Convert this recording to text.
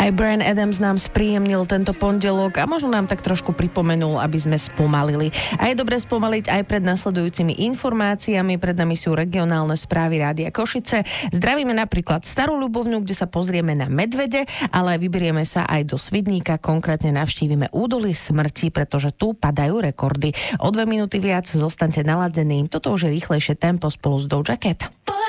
Aj Bryan Adams nám spríjemnil tento pondelok a možno nám tak trošku pripomenul, aby sme spomalili. A je dobre spomaliť aj pred nasledujúcimi informáciami. Pred nami sú regionálne správy Rádia Košice. Zdravíme napríklad Starú Ľubovňu, kde sa pozrieme na medvede, ale vyberieme sa aj do Svidníka. Konkrétne navštívime údolie smrti, pretože tu padajú rekordy. O 2 minúty viac zostaňte naladení. Toto už je rýchlejšie tempo spolu s Doja Cat.